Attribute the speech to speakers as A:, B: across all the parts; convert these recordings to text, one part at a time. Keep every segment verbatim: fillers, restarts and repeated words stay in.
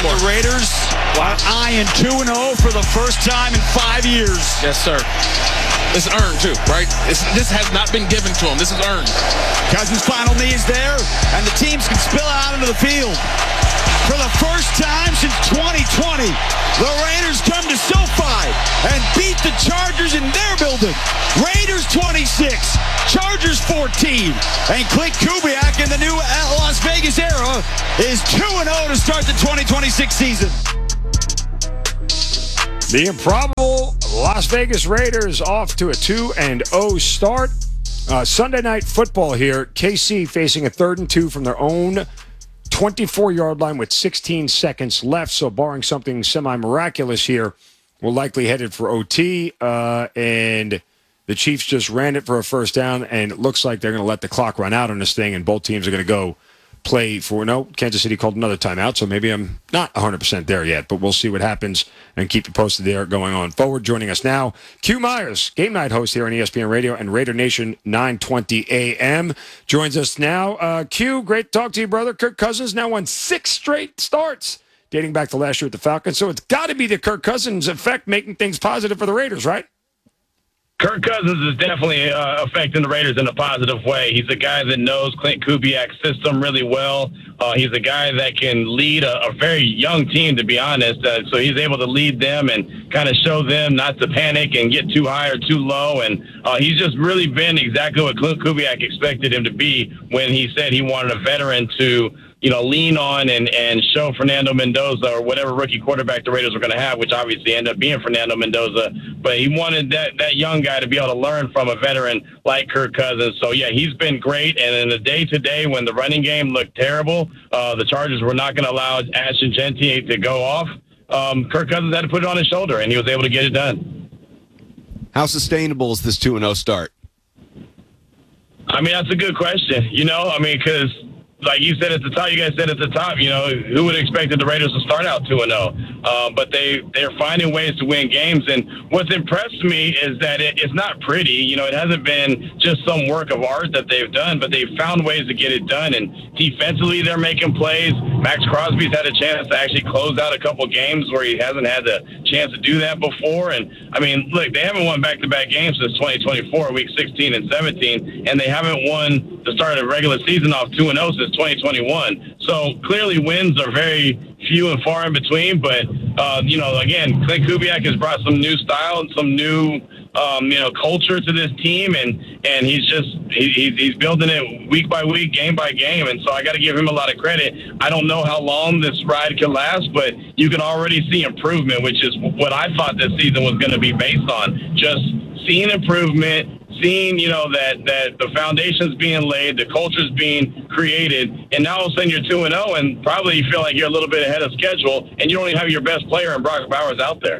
A: And the Raiders are eyeing two and oh for the first time in five years.
B: Yes, sir. It's earned, too, right? It's, this has not been given to them. This is earned.
A: Cousins' final knee is there, and the teams can spill out into the field. For the first time since twenty twenty, the Raiders come to SoFi and beat the Chargers in their building. Raiders twenty-six, Chargers fourteen, and Klint Kubiak in the new Las Vegas era is two and oh to start the twenty twenty-six season.
C: The improbable Las Vegas Raiders off to a two and oh start. Uh, Sunday night football here. K C facing a third and two from their own twenty-four-yard line with sixteen seconds left. So barring something semi-miraculous here, we're likely headed for O T. Uh, and the Chiefs just ran it for a first down, and it looks like they're going to let the clock run out on this thing, and both teams are going to go play for, no, Kansas City called another timeout, so maybe I'm not one hundred percent there yet, but we'll see what happens and keep you posted there going on forward. Joining us now, Q Myers, game night host here on E S P N Radio and Raider Nation nine twenty A M, joins us now. Uh, Q, great to talk to you, brother. Kirk Cousins now won six straight starts dating back to last year with the Falcons, so it's got to be the Kirk Cousins effect making things positive for the Raiders, right?
D: Kirk Cousins is definitely uh, affecting the Raiders in a positive way. He's a guy that knows Klint Kubiak's system really well. Uh, he's a guy that can lead a, a very young team, to be honest. Uh, so he's able to lead them and kind of show them not to panic and get too high or too low. And uh, he's just really been exactly what Klint Kubiak expected him to be when he said he wanted a veteran to, you know, lean on and, and show Fernando Mendoza or whatever rookie quarterback the Raiders were going to have, which obviously ended up being Fernando Mendoza. But he wanted that, that young guy to be able to learn from a veteran like Kirk Cousins. So, yeah, he's been great. And in the day-to-day when the running game looked terrible, uh, the Chargers were not going to allow Ashton Gentry to go off. Um, Kirk Cousins had to put it on his shoulder, and he was able to get it done.
E: How sustainable is this two and oh start?
D: I mean, that's a good question. You know, I mean, because – like you said at the top, you guys said at the top, you know, who would have expected the Raiders to start out two and oh? Uh, but they, they're finding ways to win games. And what's impressed me is that it, it's not pretty. You know, it hasn't been just some work of art that they've done, but they've found ways to get it done. And defensively, they're making plays. Max Crosby's had a chance to actually close out a couple games where he hasn't had the chance to do that before. And, I mean, look, they haven't won back-to-back games since twenty twenty-four, week sixteen and seventeen, and they haven't won the start of the regular season off two and oh since twenty twenty-one. So clearly wins are very few and far in between. But, uh, you know, again, Klint Kubiak has brought some new style and some new, um, you know, culture to this team. And, and he's just he, he's building it week by week, game by game. And so I got to give him a lot of credit. I don't know how long this ride can last, but you can already see improvement, which is what I thought this season was going to be based on. Just seeing improvement, seeing, you know, that, that the foundation's being laid, the culture's being created, and now all of a sudden you're two and oh, and probably you feel like you're a little bit ahead of schedule, and you don't even have your best player in Brock Bowers out there.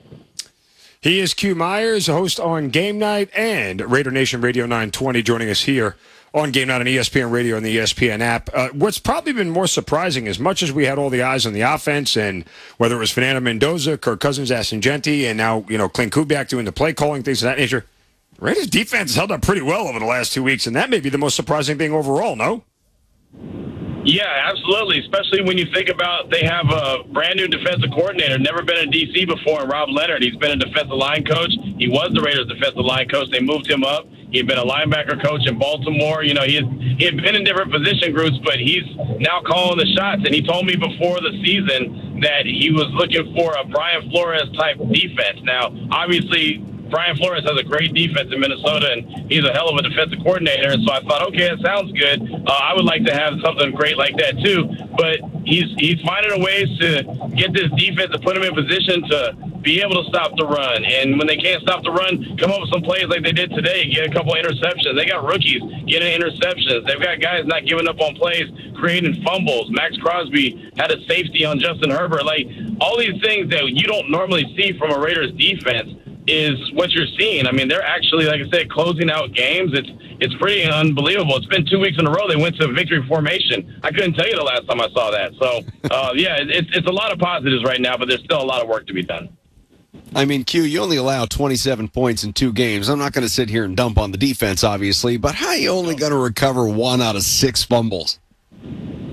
C: He is Q Myers, host on Game Night and Raider Nation Radio nine twenty, joining us here on Game Night on E S P N Radio and the E S P N app. Uh, what's probably been more surprising, as much as we had all the eyes on the offense, and whether it was Fernando Mendoza, Kirk Cousins, Ashton Gentry, and now, you know, Klint Kubiak doing the play calling, things of that nature, Raiders defense has held up pretty well over the last two weeks, and that may be the most surprising thing overall, no?
D: Yeah, absolutely, especially when you think about they have a brand-new defensive coordinator, never been in D C before, and Rob Leonard. He's been a defensive line coach. He was the Raiders' defensive line coach. They moved him up. He had been a linebacker coach in Baltimore. You know, he had, he had been in different position groups, but he's now calling the shots. And he told me before the season that he was looking for a Brian Flores-type defense. Now, obviously, Brian Flores has a great defense in Minnesota, and he's a hell of a defensive coordinator. And so I thought, okay, it sounds good. Uh, I would like to have something great like that too. But he's he's finding ways to get this defense to put him in position to be able to stop the run. And when they can't stop the run, come up with some plays like they did today, get a couple of interceptions. They got rookies getting interceptions. They've got guys not giving up on plays, creating fumbles. Max Crosby had a safety on Justin Herbert. Like, all these things that you don't normally see from a Raiders defense is what you're seeing. I mean, they're actually, like I said, closing out games. It's it's pretty unbelievable. It's been two weeks in a row they went to victory formation. I couldn't tell you the last time I saw that. So, uh, yeah, it's it's a lot of positives right now, but there's still a lot of work to be done.
E: I mean, Q, you only allow twenty-seven points in two games. I'm not going to sit here and dump on the defense, obviously, but how are you only going to recover one out of six fumbles?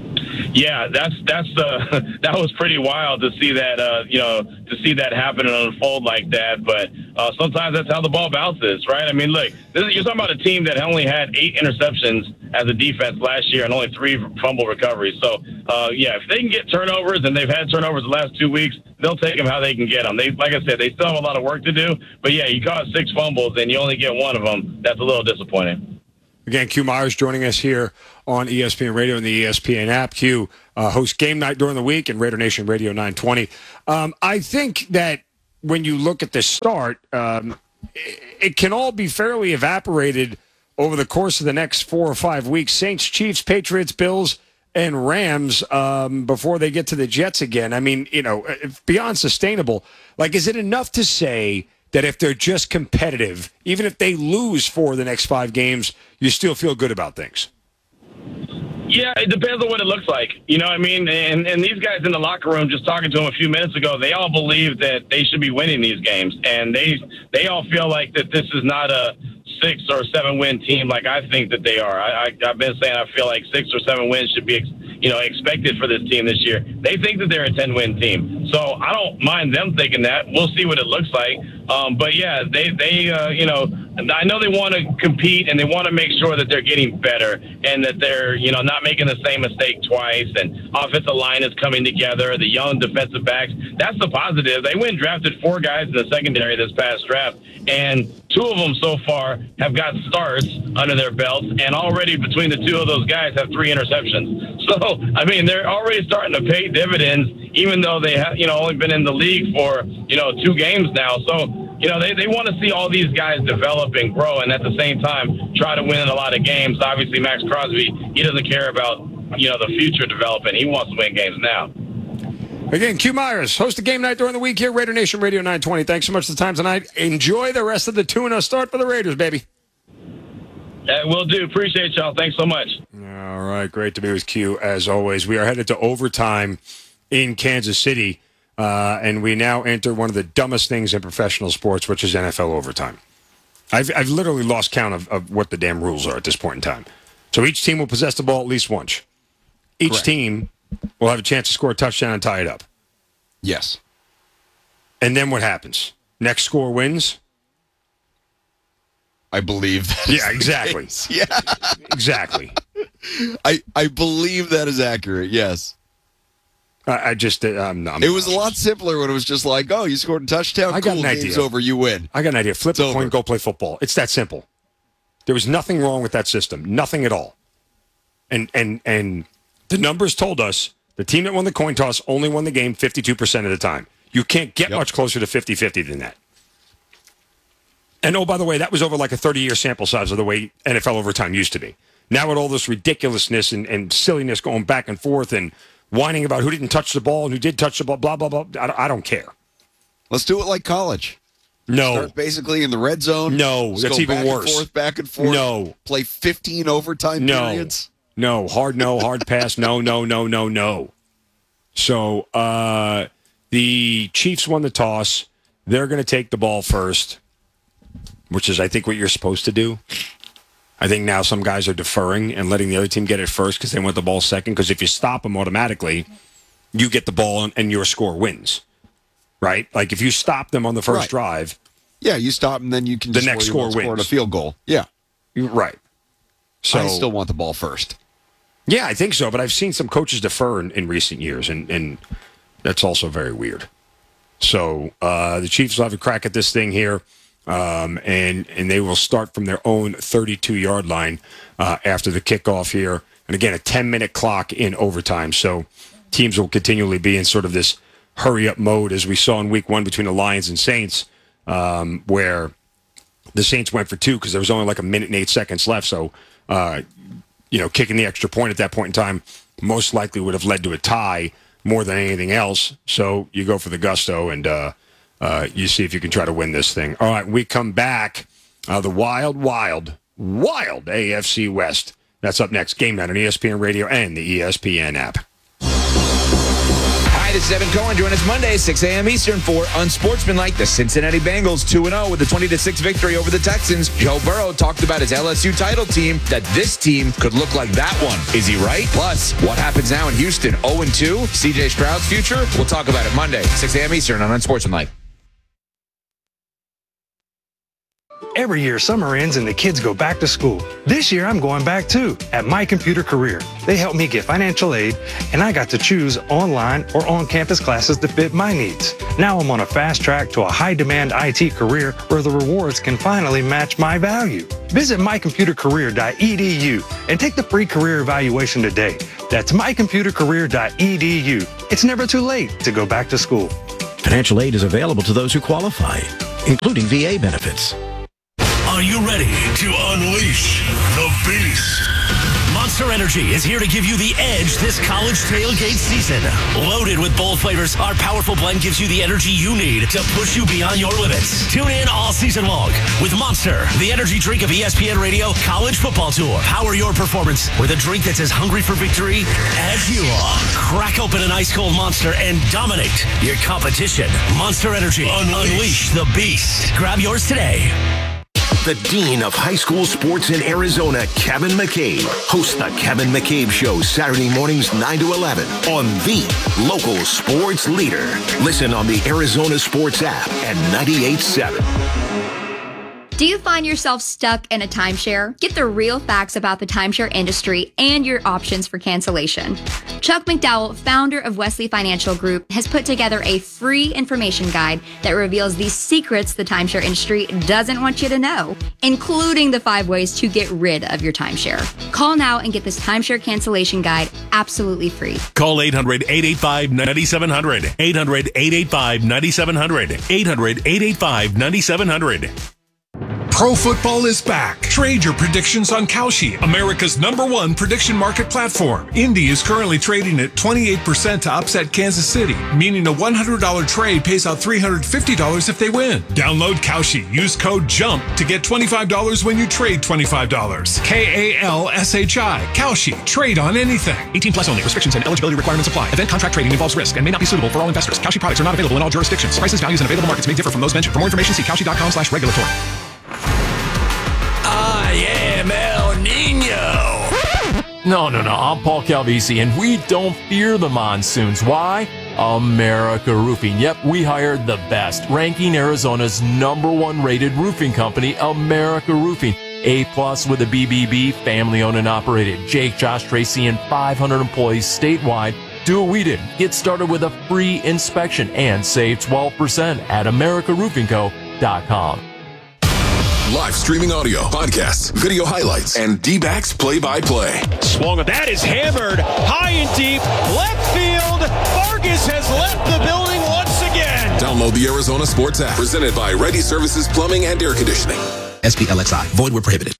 D: Yeah, that's that's uh, that was pretty wild to see that uh, you know to see that happen and unfold like that. But uh, sometimes that's how the ball bounces, right? I mean, look, this is, you're talking about a team that only had eight interceptions as a defense last year and only three fumble recoveries. So uh, yeah, if they can get turnovers, and they've had turnovers the last two weeks, they'll take them how they can get them. They, like I said, they still have a lot of work to do. But yeah, you caught six fumbles and you only get one of them. That's a little disappointing.
C: Again, Q Myers joining us here on E S P N Radio and the E S P N app. Q uh, hosts Game Night during the week and Raider Nation Radio nine twenty. Um, I think that when you look at the start, um, it, it can all be fairly evaporated over the course of the next four or five weeks. Saints, Chiefs, Patriots, Bills, and Rams um, before they get to the Jets again. I mean, you know, beyond sustainable. Like, is it enough to say that if they're just competitive, even if they lose four of the next five games, you still feel good about things?
D: Yeah, it depends on what it looks like. You know what I mean? And and these guys in the locker room, just talking to them a few minutes ago, they all believe that they should be winning these games. And they they all feel like that this is not a six or seven win team like I think that they are. I, I, I've been saying I feel like six or seven wins should be, you know, expected for this team this year. They think that they're a ten win team. So I don't mind them thinking that. We'll see what it looks like. Um, but yeah, they, they uh, you know, I know they want to compete and they want to make sure that they're getting better and that they're, you know, not making the same mistake twice, and offensive line is coming together, the young defensive backs. That's the positive. They went and drafted four guys in the secondary this past draft, and two of them so far have got starts under their belts, and already between the two of those guys have three interceptions. So, I mean, they're already starting to pay dividends, even though they have, you know, only been in the league for, you know, two games now. So, you know, they, they want to see all these guys develop and grow, and at the same time try to win a lot of games. Obviously, Max Crosby, he doesn't care about, you know, the future development. He wants to win games now.
C: Again, Q Myers, host of Game Night during the week here, Raider Nation Radio nine twenty. Thanks so much for the time tonight. Enjoy the rest of the tuna start for the Raiders, baby.
D: Uh, will do. Appreciate y'all. Thanks so much.
C: All right. Great to be with Q, as always. We are headed to overtime in Kansas City, uh, and we now enter one of the dumbest things in professional sports, which is N F L overtime. I've, I've literally lost count of, of what the damn rules are at this point in time. So each team will possess the ball at least once. Each
E: Correct.
C: team will have a chance to score a touchdown and tie it up.
E: Yes.
C: And then what happens? Next score wins?
E: I believe that.
C: Yeah, exactly.
E: Yeah.
C: Exactly.
E: I I believe that is accurate, yes.
C: I, I just, uh, I'm, I'm
E: It was a lot simpler when it was just like, oh, you scored a touchdown,
C: I got
E: cool,
C: an
E: game's
C: idea.
E: over, you win.
C: I got an idea. Flip
E: It's
C: a coin,
E: over.
C: go play football. It's that simple. There was nothing wrong with that system. Nothing at all. And and and the numbers told us the team that won the coin toss only won the game fifty-two percent of the time. You can't get
E: Yep.
C: much closer to fifty-fifty than that. And oh, by the way, that was over like a thirty-year sample size of the way N F L overtime used to be. Now with all this ridiculousness and, and silliness going back and forth and whining about who didn't touch the ball and who did touch the ball, blah, blah, blah, I, I don't care.
E: Let's do it like college.
C: No.
E: Start basically in the red zone.
C: No,
E: Just
C: that's
E: go
C: even
E: back
C: worse.
E: And forth, back and forth.
C: No.
E: Play fifteen overtime
C: No.
E: periods.
C: No. Hard no, hard pass. No, no, no, no, no. So uh, the Chiefs won the toss. They're going to take the ball first, which is, I think, what you're supposed to do. I think now some guys are deferring and letting the other team get it first because they want the ball second. Because if you stop them automatically, you get the ball and, and your score wins, right? Like if you stop them on the first
E: Right.
C: drive,
E: Yeah, you stop and then you can
C: The
E: just
C: next
E: score,
C: score
E: score on a
C: wins.
E: field goal. Yeah.
C: you- right? So
E: I still want the ball first.
C: yeah, I think so. But I've seen some coaches defer in, in recent years, and, and that's also very weird. So uh, the Chiefs will have a crack at this thing here. Um, and and they will start from their own thirty-two-yard line uh, after the kickoff here. And again, a ten-minute clock in overtime. So teams will continually be in sort of this hurry-up mode, as we saw in week one between the Lions and Saints, um, where the Saints went for two because there was only like a minute and eight seconds left. So, uh, you know, kicking the extra point at that point in time most likely would have led to a tie more than anything else. So you go for the gusto and uh, uh, you see if you can try to win this thing. All right, we come back. Uh, the wild, wild, wild A F C West. That's up next. Game Night on E S P N Radio and the E S P N app.
A: I
F: Hi, this is Evan Cohen. Join us Monday, six a.m. Eastern for Unsportsmanlike. The Cincinnati Bengals two and oh with a twenty to six victory over the Texans. Joe Burrow talked about his L S U title team, that this team could look like that one. Is he right? Plus, what happens now in Houston? oh and two? C J Stroud's future? We'll talk about it Monday, six a.m. Eastern on Unsportsmanlike.
G: Every year, summer ends and the kids go back to school. This year, I'm going back too at My Computer Career. They helped me get financial aid, and I got to choose online or on-campus classes to fit my needs. Now I'm on a fast track to a high-demand I T career where the rewards can finally match my value. Visit my computer career dot e d u and take the free career evaluation today. That's my computer career dot e d u. It's never too late to go back to school.
H: Financial aid is available to those who qualify, including V A benefits.
I: Are you ready to unleash the beast? Monster Energy is here to give you the edge this college tailgate season. Loaded with bold flavors, our powerful blend gives you the energy you need to push you beyond your limits. Tune in all season long with Monster, the energy drink of E S P N Radio College Football Tour. Power your performance with a drink that's as hungry for victory as you are. Crack open an ice cold Monster and dominate your competition. Monster Energy. Unleash, Unleash the beast. Grab yours today.
J: The Dean of High School Sports in Arizona, Kevin McCabe, hosts the Kevin McCabe Show Saturday mornings nine to eleven on the local sports leader. Listen on the Arizona Sports app and ninety-eight point seven.
K: Do you find yourself stuck in a timeshare? Get the real facts about the timeshare industry and your options for cancellation. Chuck McDowell, founder of Wesley Financial Group, has put together a free information guide that reveals the secrets the timeshare industry doesn't want you to know, including the five ways to get rid of your timeshare. Call now and get this timeshare cancellation guide absolutely free.
I: Call eight hundred, eight eight five, nine seven zero zero. eight hundred, eight eight five, nine seven zero zero. eight hundred, eight eight five, nine seven zero zero.
L: Pro football is back. Trade your predictions on Kalshi, America's number one prediction market platform. Indy is currently trading at twenty-eight percent to upset Kansas City, meaning a one hundred dollars trade pays out three hundred fifty dollars if they win. Download Kalshi. Use code JUMP to get twenty-five dollars when you trade twenty-five dollars. K A L S H I. Kalshi. Trade on anything.
M: eighteen plus only. Restrictions and eligibility requirements apply. Event contract trading involves risk and may not be suitable for all investors. Kalshi products are not available in all jurisdictions. Prices, values, and available markets may differ from those mentioned. For more information, see Kalshi.com slash regulatory.
N: I am El Nino. No, no, no. I'm Paul Calvisi, and we don't fear the monsoons. Why? America Roofing. Yep, we hired the best, ranking Arizona's number one rated roofing company, America Roofing. A plus with a B B B, family owned and operated. Jake, Josh, Tracy, and five hundred employees statewide. Do what we did. Get started with a free inspection and save twelve percent at america roofing co dot com.
O: Live streaming audio, podcasts, video highlights, and D-backs play-by-play.
A: Swung, that is hammered high and deep, left field. Vargas has left the building once again.
O: Download the Arizona Sports app, presented by Ready Services Plumbing and Air Conditioning.
P: S P L X I, void where prohibited.